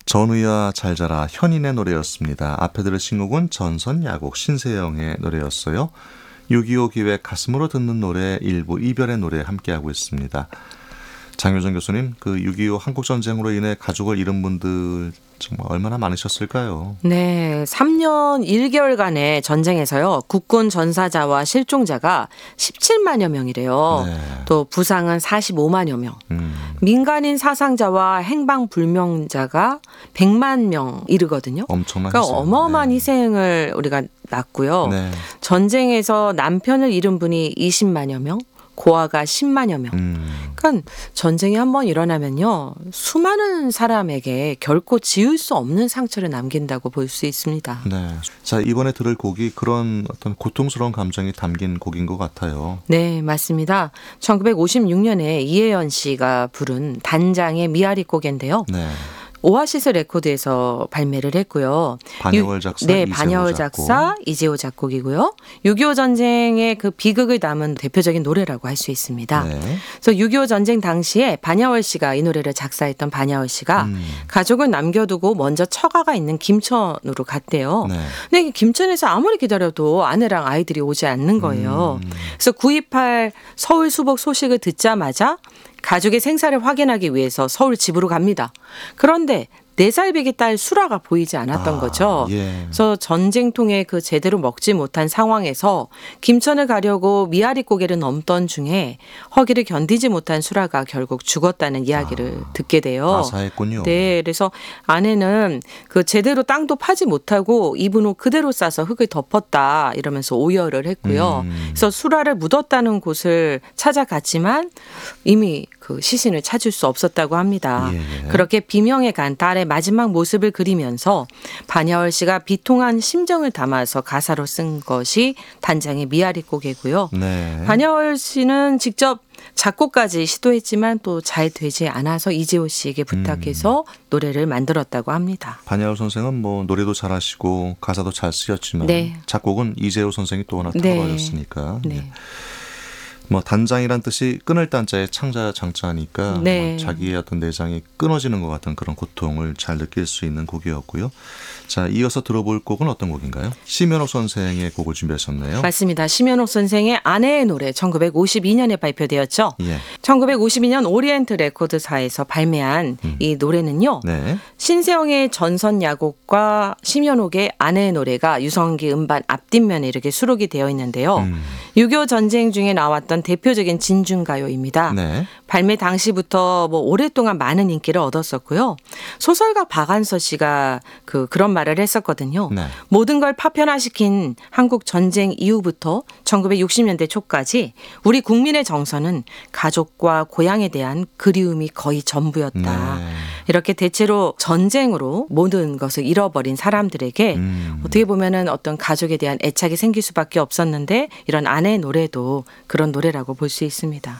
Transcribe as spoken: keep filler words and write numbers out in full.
전우야 잘 자라 현인의 노래였습니다. 앞에 들으신 곡은 전선야곡 신세영의 노래였어요. 육이오 기획 가슴으로 듣는 노래 일부 이별의 노래 함께하고 있습니다. 장효정 교수님, 그 육이오 한국전쟁으로 인해 가족을 잃은 분들 정말 얼마나 많으셨을까요? 네, 삼 년 일 개월간의 전쟁에서요. 국군 전사자와 실종자가 십칠만여 명이래요. 네. 또 부상은 사십오만여 명. 음. 민간인 사상자와 행방불명자가 백만 명 이르거든요. 엄청난 그러니까 희생. 어마어마한 네. 희생을 우리가 났고요. 네. 전쟁에서 남편을 잃은 분이 이십만여 명, 고아가 십만여 명. 음. 그러니까 전쟁이 한번 일어나면요. 수많은 사람에게 결코 지울 수 없는 상처를 남긴다고 볼 수 있습니다. 네. 자, 이번에 들을 곡이 그런 어떤 고통스러운 감정이 담긴 곡인 것 같아요. 네, 맞습니다. 천구백오십육 년에 이혜연 씨가 부른 단장의 미아리 고개인데요. 네. 오아시스 레코드에서 발매를 했고요. 반야월 작사, 네, 이재호 반야월 작곡. 작사, 이재호 작곡이고요. 육이오 전쟁의 그 비극을 담은 대표적인 노래라고 할 수 있습니다. 네. 그래서 육이오 전쟁 당시에 반야월 씨가 이 노래를 작사했던 반야월 씨가 음. 가족을 남겨두고 먼저 처가가 있는 김천으로 갔대요. 네. 근데 김천에서 아무리 기다려도 아내랑 아이들이 오지 않는 거예요. 음. 그래서 구이팔 서울 수복 소식을 듣자마자 가족의 생사를 확인하기 위해서 서울 집으로 갑니다. 그런데 네 살 배기 딸 수라가 보이지 않았던 아, 거죠. 예. 그래서 전쟁통에 그 제대로 먹지 못한 상황에서 김천을 가려고 미아리 고개를 넘던 중에 허기를 견디지 못한 수라가 결국 죽었다는 이야기를 아, 듣게 돼요. 아사했군요. 네, 그래서 아내는 그 제대로 땅도 파지 못하고 입은 옷 그대로 싸서 흙을 덮었다 이러면서 오열을 했고요. 음. 그래서 수라를 묻었다는 곳을 찾아갔지만 이미 그 시신을 찾을 수 없었다고 합니다. 예. 그렇게 비명에 간 딸의 마지막 모습을 그리면서 반야월 씨가 비통한 심정을 담아서 가사로 쓴 것이 단장의 미아리 고개고요. 네. 반야월 씨는 직접 작곡까지 시도했지만 또 잘 되지 않아서 이재호 씨에게 부탁해서 음. 노래를 만들었다고 합니다. 반야월 선생은 뭐 노래도 잘하시고 가사도 잘 쓰셨지만 네. 작곡은 이재호 선생이 또 워낙 네. 탁월하셨으니까. 네. 네. 뭐 단장이란 뜻이 끊을 단자에 창자 장자니까 네. 뭐 자기의 어떤 내장이 끊어지는 것 같은 그런 고통을 잘 느낄 수 있는 곡이었고요. 자, 이어서 들어볼 곡은 어떤 곡인가요? 심연옥 선생의 곡을 준비하셨네요. 맞습니다. 심연옥 선생의 아내의 노래 천구백오십이 년에 발표되었죠. 예. 천구백오십이 년 오리엔트 레코드사에서 발매한 음. 이 노래는요. 네. 신세영의 전선야곡과 심연옥의 아내의 노래가 유성기 음반 앞뒷면에 이렇게 수록이 되어 있는데요. 음. 육이오 전쟁 중에 나왔던 대표적인 진중가요입니다. 네. 발매 당시부터 뭐 오랫동안 많은 인기를 얻었었고요. 소설가 박안서 씨가 그 그런 말을 했었거든요. 네. 모든 걸 파편화시킨 한국 전쟁 이후부터 천구백육십 년대 초까지 우리 국민의 정서는 가족과 고향에 대한 그리움이 거의 전부였다. 네. 이렇게 대체로 전쟁으로 모든 것을 잃어버린 사람들에게 음. 어떻게 보면은 어떤 가족에 대한 애착이 생길 수밖에 없었는데 이런 아내의 노래도 그런 노래라고 볼 수 있습니다.